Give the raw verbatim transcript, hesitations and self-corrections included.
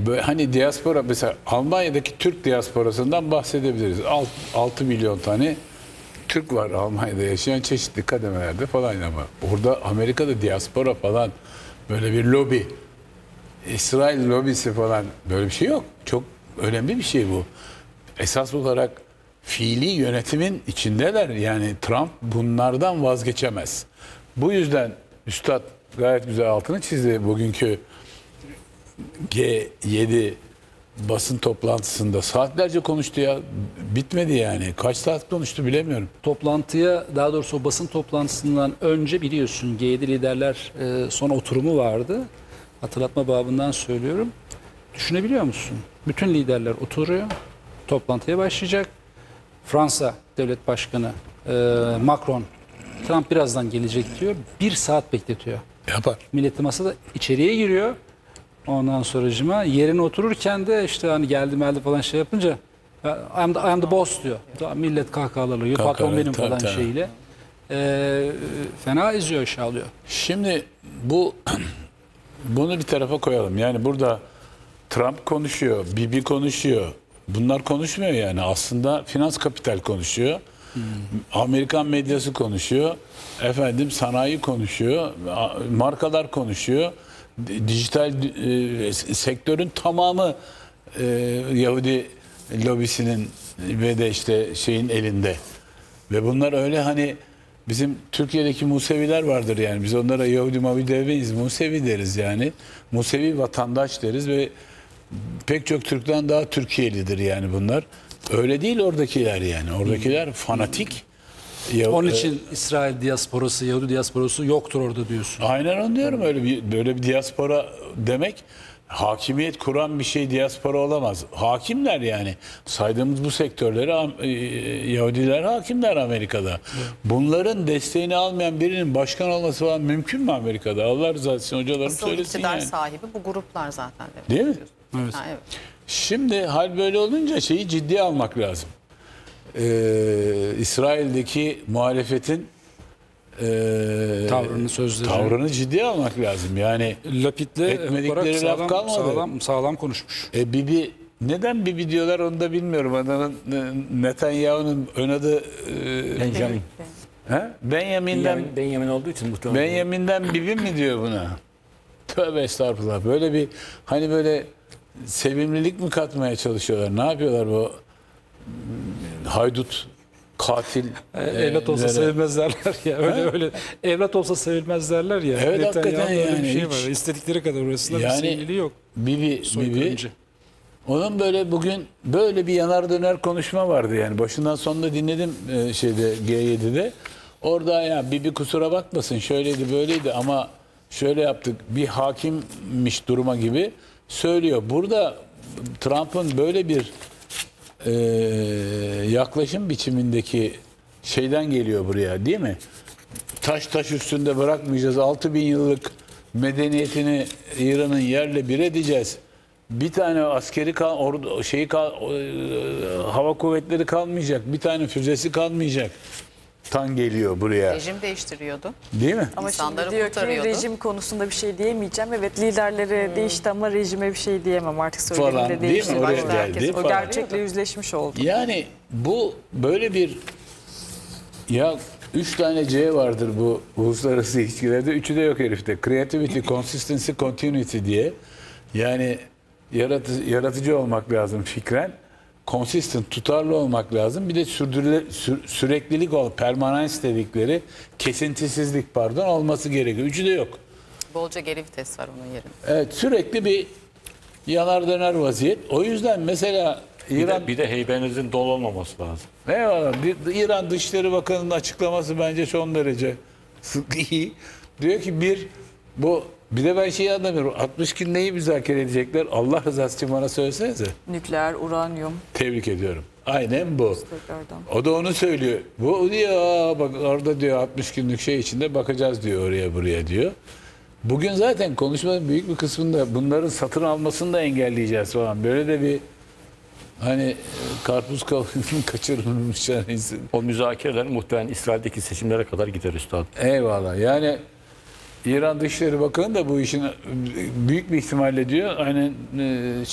böyle hani diaspora, mesela Almanya'daki Türk diasporasından bahsedebiliriz. altı milyon tane Türk var Almanya'da yaşayan, çeşitli kademelerde falan, ama orada Amerika'da diaspora falan, böyle bir lobi, İsrail lobisi falan, böyle bir şey yok. Çok önemli bir şey bu. Esas olarak fiili yönetimin içindeler. Yani Trump bunlardan vazgeçemez. Bu yüzden Üstad gayet güzel altını çizdi bugünkü G yedi basın toplantısında. Saatlerce konuştu ya. Bitmedi yani. Kaç saat konuştu bilemiyorum. Toplantıya, daha doğrusu o basın toplantısından önce biliyorsun G yedi liderler e, son oturumu vardı. Hatırlatma babından söylüyorum. Düşünebiliyor musun? Bütün liderler oturuyor. Toplantıya başlayacak. Fransa Devlet Başkanı e, Macron, Trump birazdan gelecek diyor. Bir saat bekletiyor. Yapar. Milleti masada içeriye giriyor. Ondan sonracıma yerine otururken de işte hani geldi meldi falan şey yapınca I am the, I am the boss diyor. Millet kahkahalarla yiyor. Kahkahalar, Patron benim tabii, falan tabii. şeyle. Ee, fena eziyor, aşağılıyor. Şimdi bu bunu bir tarafa koyalım. Yani burada Trump konuşuyor, Bibi konuşuyor. Bunlar konuşmuyor yani. Aslında finans kapital konuşuyor. Hmm. Amerikan medyası konuşuyor. Efendim sanayi konuşuyor. Markalar konuşuyor. Dijital e, sektörün tamamı e, Yahudi lobisinin ve de işte şeyin elinde. Ve bunlar öyle, hani bizim Türkiye'deki Museviler vardır yani. Biz onlara Yahudi mavi demeyiz. Musevi deriz yani. Musevi vatandaş deriz ve pek çok Türk'ten daha Türkiye'lidir yani bunlar. Öyle değil oradakiler yani. Oradakiler fanatik. Ya, Onun için e, İsrail diasporası, Yahudi diasporası yoktur orada diyorsun. Aynen onu diyorum. Öyle bir böyle bir diaspora demek, hakimiyet kuran bir şey diaspora olamaz. Hakimler yani. Saydığımız bu sektörlere Yahudiler hakimler Amerika'da. Evet. Bunların desteğini almayan birinin başkan olması falan mümkün mü Amerika'da? Allah rızası için hocalarım asıl söylesin iktidar yani. sahibi bu gruplar zaten. Değil mi? Evet. Ha, evet. Şimdi hal böyle olunca şeyi ciddiye almak lazım. Ee, İsrail'deki muhalefetin e, tavrını, sözlerini, tavrını ciddiye almak lazım. Yani Lapid'le etmedikleri laf sağlam, kalmadı. sağlam, sağlam konuşmuş. E, Bibi, neden Bibi diyorlar onu da bilmiyorum. Adamın Netanyahu'nun ön adı e, Benjamin. he? Benjamin'den Benjamin, Benjamin olduğu için muhtemelen. Benjamin'den Bibi mi diyor buna? Tövbe estağfurullah. Böyle bir hani böyle sevimlilik mi katmaya çalışıyorlar? Ne yapıyorlar bu haydut, katil? Evlat olsa e, sevilmez derler ya. Öyle He? öyle. Evlat olsa sevilmez derler ya. Evet, hakikaten öyle yani bir şey hiç- var. İstedikleri kadar orasında Yani- bir sevgili yok. Bibi, Bibi. Soykırımcı. Onun böyle bugün böyle bir yanar döner konuşma vardı yani. Başından sonunda dinledim e, şeyde G yedi'de. Orada ya Bibi kusura bakmasın, şöyleydi böyleydi ama şöyle yaptık, bir hakimmiş duruma gibi söylüyor. Burada Trump'ın böyle bir e, yaklaşım biçimindeki şeyden geliyor buraya, değil mi? Taş taş üstünde bırakmayacağız. altı bin yıllık medeniyetini İran'ın yerle bir edeceğiz. Bir tane askeri kal, ordu, şeyi kal, e, hava kuvvetleri kalmayacak. Bir tane füzesi kalmayacak. Tan geliyor buraya. Rejim değiştiriyordu. Değil mi? Ama İnsanları şimdi diyor ki kurtarıyordu. rejim konusunda bir şey diyemeyeceğim. Evet, liderleri değişti ama rejime bir şey diyemem artık, Falan, söylediğimde değil mi? değişti. Oraya Başta geldi herkes o falan. gerçekle yüzleşmiş oldu. Yani bu böyle bir, ya üç tane C vardır bu uluslararası ilişkilerde. Üçü de yok herifte. Creativity, Consistency, Continuity diye. Yani yaratıcı, yaratıcı olmak lazım fikren. Consistent, tutarlı olmak lazım. Bir de sürdürüle, sü, süreklilik, ol, permanence dedikleri, kesintisizlik pardon olması gerekiyor. Üçü de yok. Bolca geri vites var onun yerine. Evet, sürekli bir yanar döner vaziyet. O yüzden mesela Bir İran... de, bir de heybenizin dolu olmaması lazım. Eyvallah. Bir- İran Dışişleri Bakanı'nın açıklaması bence son derece sık iyi. Diyor ki bir, bu bir de ben şeyi anlamıyorum. altmış gün neyi müzakere edecekler? Allah rızası için bana söylesenize. Nükleer, uranyum Tebrik ediyorum. Aynen bu. tekrardan. O da onu söylüyor. Bu diyor bak orada diyor altmış günlük şey içinde bakacağız diyor oraya buraya diyor. Bugün zaten konuşmanın büyük bir kısmında bunların satın almasını da engelleyeceğiz falan. Böyle de bir hani karpuz kavgamının kaçırılmış yani. O müzakereler muhtemelen İsrail'deki seçimlere kadar gider üstad. Eyvallah. Yani İran Dışişleri Bakanı da bu işin büyük bir ihtimalle diyor aynen e,